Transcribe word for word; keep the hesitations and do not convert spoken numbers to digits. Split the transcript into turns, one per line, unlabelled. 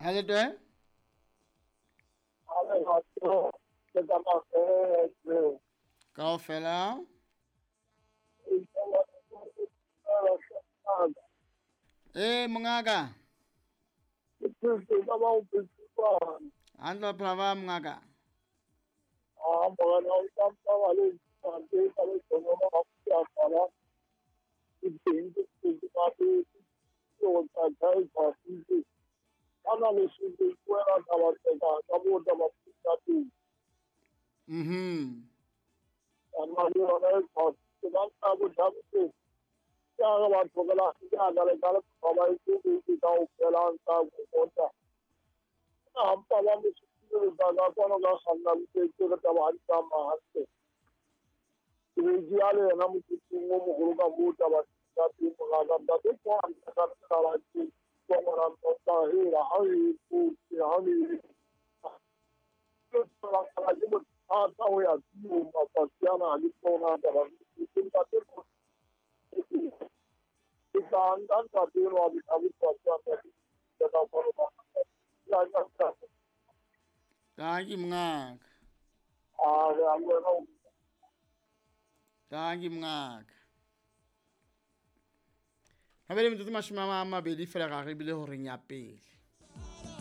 Ha le twe?
Ale hatlo ke tama ke
Kaofela. Eh mongaka.
ke ba ba o pitswa
Handlo phava mongaka.
a bona o tsampa wa le tsampe ka le tsono ba ya fala ke teng ke ke ba ke o tsa tsa tsa ke ana le se ke kwela ka ba tsa ka bo da ba tsa tu
Mhm.
ana le ona ka ke ba ka bo da ke ya ga ba tlogela ya ga le ka le ba ba ke ke ka o kwela ka go ta na pa ba me se ke ga ga kono ga sanna ke ke ka ba ha ma ha ke di ale na mo ke mo mo go ka bo ta ba ta ti mo ga ga da ke ko an ka ka ba ti ko mo ran to ta he ra ha ni ku ti ha ni ko ta ka ji mo ta ta o ya ti mo ma ta ti ana ni ko na ta ba ti ta te ko ti ta an dan ta ti ro abi abi ta ta ta ta ta ko ba ya ya ta
Dankie mongaka.
a ya ngo no
Dankie mongaka. Ha bele metsotso mashome a mabedi fela ga re bile ho reng ya pele.